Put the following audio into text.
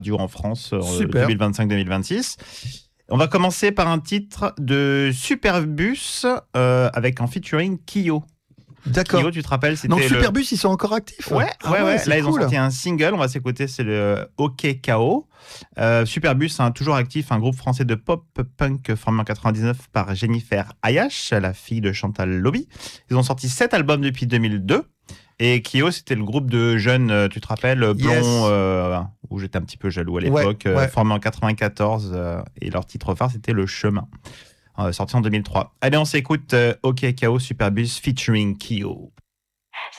radio en France Super. 2025-2026. On va commencer par un titre de Superbus avec en featuring Kyo. D'accord. Kyo, tu te rappelles, c'était Donc Superbus, ils sont encore actifs. Ouais. c'est Là, ils ont cool. sorti un single. On va s'écouter, c'est le OK KO. Superbus, toujours actif, un groupe français de pop-punk formé en 99 par Jennifer Ayash, la fille de Chantal Lobby. Ils ont sorti 7 albums depuis 2002. Et Kyo, c'était le groupe de jeunes, tu te rappelles, blonds, où j'étais un petit peu jaloux à l'époque, formé en 94. Et leur titre phare, c'était Le Chemin, sorti en 2003. Allez, on s'écoute OK KO Superbus featuring Kyo.